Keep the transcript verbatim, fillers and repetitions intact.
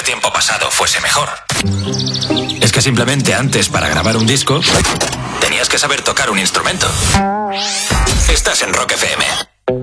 tiempo pasado fuese mejor. Es que simplemente antes, para grabar un disco, tenías que saber tocar un instrumento. Estás en Rock F M.